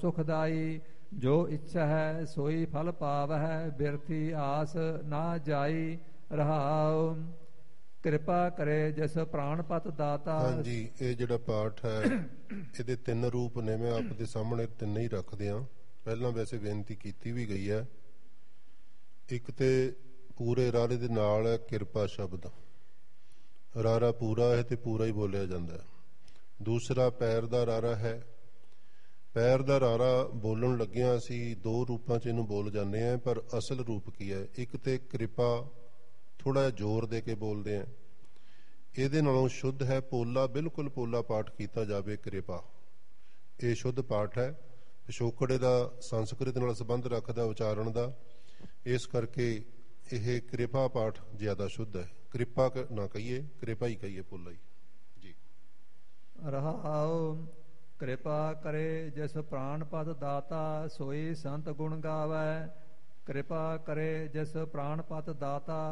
ਸੁਖਦਾਈ। ਜੋ ਇੱਛਾ ਹੈ ਸੋਈ ਫਲ ਪਾਵਹਿ, ਬਿਰਥੀ ਆਸ ਨਾ ਜਾਈ। ਰਹਾਉ ਕਿਰਪਾ ਕਰੇ ਜਿਸ ਪ੍ਰਾਣਪਤ ਦਾਤਾ। ਹਾਂਜੀ, ਇਹ ਜਿਹੜਾ ਪਾਠ ਹੈ ਇਹਦੇ 3 ਰੂਪ ਨੇ। ਮੈਂ ਆਪ ਦੇ ਸਾਹਮਣੇ 3 ਹੀ ਰੱਖਦੇ ਹਾਂ। ਪਹਿਲਾਂ ਵੈਸੇ ਬੇਨਤੀ ਕੀਤੀ ਵੀ ਗਈ ਹੈ। ਇੱਕ ਤੇ ਪੂਰੇ ਰਾਰੇ ਦੇ ਨਾਲ ਹੈ ਕਿਰਪਾ ਸ਼ਬਦ, ਰਾਰਾ ਪੂਰਾ ਹੈ ਤੇ ਪੂਰਾ ਹੀ ਬੋਲਿਆ ਜਾਂਦਾ ਹੈ। ਦੂਸਰਾ ਪੈਰ ਦਾ ਰਾਰਾ ਹੈ। ਪੈਰ ਦਾ ਰਾਰਾ ਬੋਲਣ ਲੱਗਿਆਂ ਅਸੀਂ 2 ਰੂਪਾਂ 'ਚ ਇਹਨੂੰ ਬੋਲ ਜਾਂਦੇ ਹਾਂ, ਪਰ ਅਸਲ ਰੂਪ ਕੀ ਹੈ? ਇੱਕ ਤੇ ਕਿਰਪਾ ਥੋੜ੍ਹਾ ਜਿਹਾ ਜ਼ੋਰ ਦੇ ਕੇ ਬੋਲਦੇ ਹਾਂ। ਇਹਦੇ ਨਾਲੋਂ ਸ਼ੁੱਧ ਹੈ ਪੋਲਾ, ਬਿਲਕੁਲ ਪੋਲਾ ਪਾਠ ਕੀਤਾ ਜਾਵੇ ਕਿਰਪਾ। ਇਹ ਸ਼ੁੱਧ ਪਾਠ ਹੈ। ਪਿਛੋਕੜੇ ਦਾ ਸੰਸਕ੍ਰਿਤ ਨਾਲ ਸੰਬੰਧ ਰੱਖਦਾ ਉਚਾਰਨ ਦਾ, ਇਸ ਕਰਕੇ ਇਹ ਕਿਰਪਾ ਪਾਠ ਜ਼ਿਆਦਾ ਸ਼ੁੱਧ ਹੈ। ਕਿਰਪਾ ਨਾ ਕਹੀਏ, ਕਿਰਪਾ ਹੀ ਕਹੀਏ, ਪੋਲਾ ਹੀ ਜੀ। ਰਹਾਉ ਕਿਰਪਾ ਕਰੇ ਜਿਸ ਪ੍ਰਾਣਪਤ ਦਾਤਾ, ਸੋਈ ਸੰਤ ਗੁਣ ਗਾਵੈ। ਕਿਰਪਾ ਕਰੇ ਜਿਸ ਪ੍ਰਾਣਪਤ ਦਾਤਾ,